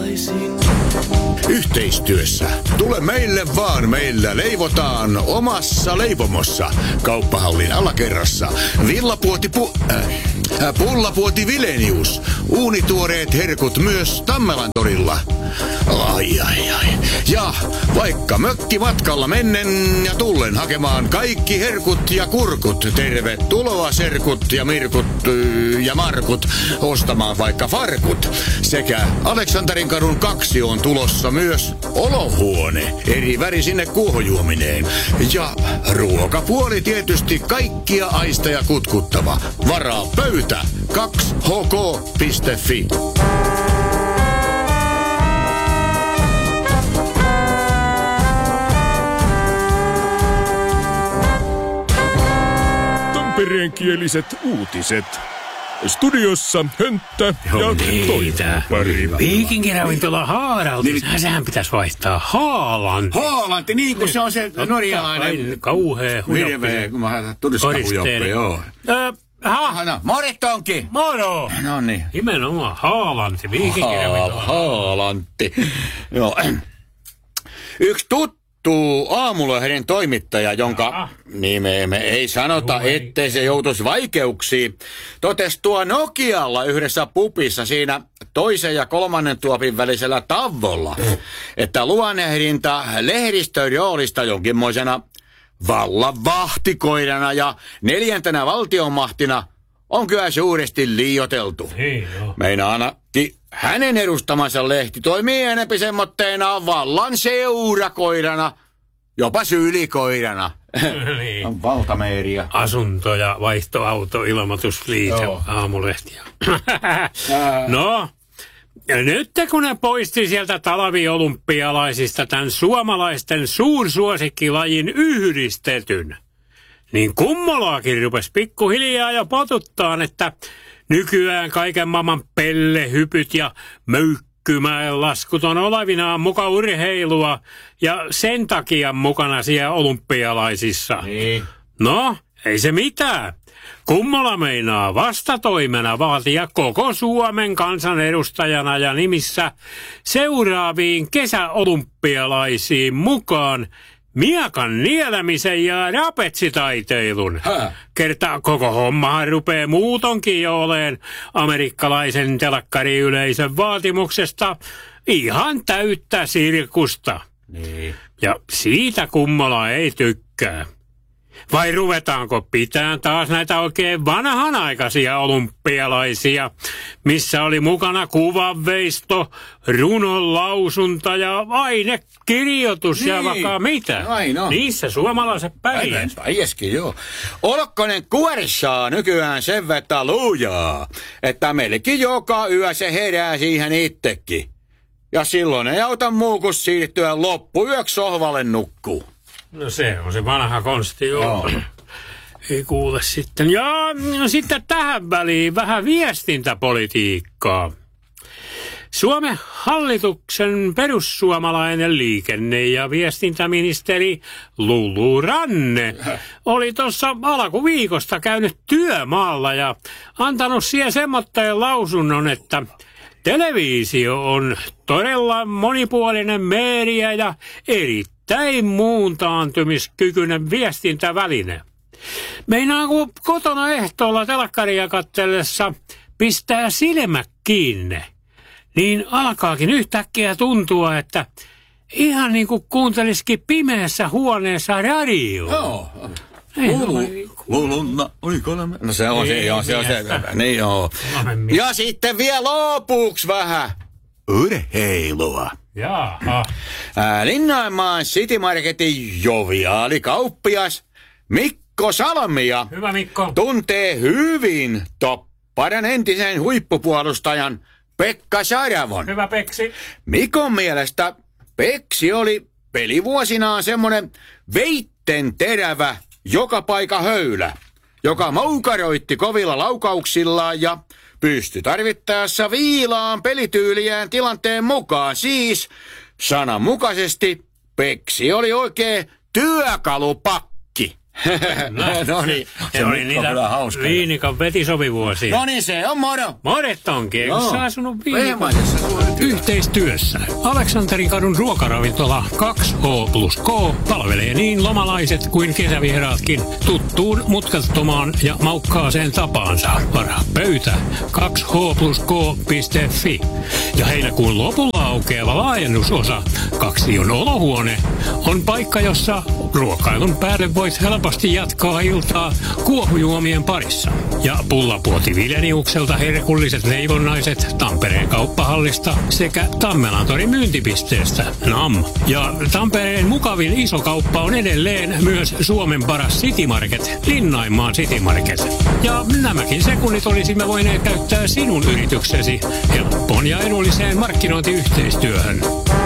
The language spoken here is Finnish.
Yhteistyössä. Tule meille vaan, meillä leivotaan omassa leipomossa. Kauppahallin alakerrassa. Pullapuoti Vilenius. Uunituoreet herkut myös Tammelan torilla. Ai. Ja vaikka mökkimatkalla mennen ja tullen hakemaan kaikki herkut ja kurkut. Tervetuloa serkut ja mirkut ja markut ostamaan vaikka farkut. Sekä Aleksanterinkadun 2 on tulossa myös olohuone. Eri väri sinne kuohujuomineen. Ja ruokapuoli tietysti kaikkia aisteja kutkuttava. Varaa pöytä 2hk.fi. Tampereenkieliset uutiset. Studiossa Hönttä ja Toivo. Viikinkiravintola Haaralti. Sehän pitäisi vaihtaa Haalanti. Haalanti, niin kuin se on se norjalainen. Kauhea virveä, kun mä turistahujoppe, joo. No, morittonki. Moro. No niin. Nimenomaan Haalanti, Viikinkiravintola. Haalanti. Joo. Yksi tuttu aamulehden toimittaja, jonka nimeä me ei sanota, ettei se joutuisi vaikeuksiin, totesi tuo Nokialla yhdessä pupissa siinä 2. ja 3. tuopin välisellä tavolla, että luonnehdinta lehdistön roolista jonkinmoisena vallan vahtikoirana ja 4. valtionmahtina on kyllä suuresti liioiteltu. Meinaanakin hänen edustamansa lehti toimii enempi semmoitteena vallan seurakoirana, jopa sylikoirana. Niin. On valtamääriä. Asunto- ja vaihtoauto, ilmoitusliite, aamulehtiä. No, ja nyt kun ne poisti sieltä talviolympialaisista tämän suomalaisten suursuosikkilajin yhdistetyn, niin kummolaakin rupesi pikkuhiljaa jo potuttaan, että nykyään kaiken maailman pellehypyt ja möykkymäen laskut on olevinaan muka urheilua ja sen takia mukana siellä olympialaisissa. Niin. No, ei se mitään. Kummola meinaa vastatoimena vaatia koko Suomen kansanedustajana ja nimissä seuraaviin kesäolympialaisiin mukaan miekan nielemisen ja rapetsitaiteilun. Kertaa koko hommahan rupeaa muutonkin jo oleen amerikkalaisen telakkariyleisön vaatimuksesta ihan täyttä sirkusta. Niin. Ja siitä Kummola ei tykkää. Vai ruvetaanko pitään taas näitä oikein vanhanaikaisia olympialaisia, missä oli mukana kuvanveisto, runonlausunta ja ainekirjoitus ja vaikka mitä. No. Niissä suomalaiset pärjäs. Pärjäskin, joo. Olkkonen kuorissaa nykyään sen vettä lujaa, että meillekin joka yö se herää siihen itsekin. Ja silloin ei auta muu kuin siirtyä loppuyöksi sohvalle nukkuu. No se on se vanha konsti, joo. Ei kuule sitten. Ja sitten tähän väliin vähän viestintäpolitiikkaa. Suomen hallituksen perussuomalainen liikenne- ja viestintäministeri Lulu Ranne oli tuossa alkuviikosta käynyt työmaalla ja antanut siihen semmoitteen lausunnon, että televisio on todella monipuolinen media ja erittäin muuntaantumiskykyinen viestintäväline. Meinaa kun kotona ehtoolla telkkaria katsellessa pistää silmät kiinni, niin alkaakin yhtäkkiä tuntua, että ihan niin kuin kuuntelisikin pimeässä huoneessa radioa. Joo. No se on se, joo, se on se. Niin joo. Ja sitten vielä lopuksi vähän urheilua. Jaha. Linnanmaan City Marketin joviaali kauppias Mikko Salmia Hyvä Mikko. tuntee hyvin topparan entisen huippupuolustajan Pekka Saravon. Hyvä Peksi. Mikon mielestä Peksi oli pelivuosinaan semmonen veitten terävä joka paikka höylä, joka moukaroitti kovilla laukauksillaan ja pystyi tarvittaessa viilaan pelityyliään tilanteen mukaan. Siis sananmukaisesti Peksi oli oikein työkalupakki. No niin, se oli niitä Viinikan vetisovivuosia. No niin, se on moro. Morettonkin, eikö sä asunut Viinikan? Yhteistyössä Aleksanterin kadun ruokaravintola 2H+K palvelee niin lomalaiset kuin kesävieraatkin tuttuun mutkattomaan ja maukkaaseen tapaansa. Varaa pöytä 2h+k.fi. Ja heinäkuun lopulla aukeava laajennusosa, Kaksion olohuone, on paikka, jossa ruokailun päälle voit helposti jatkaa iltaa kuohujuomien parissa. Ja Pullapuoti Vileniukselta herkulliset leivonnaiset Tampereen kauppahallista sekä Tammelantorin myyntipisteestä NAM. Ja Tampereen mukavin iso kauppa on edelleen myös Suomen paras City Market, Linnainmaan City Market. Ja nämäkin sekunnit olisimme voineet käyttää sinun yrityksesi helppoon ja edulliseen markkinointiyhteistyöhön.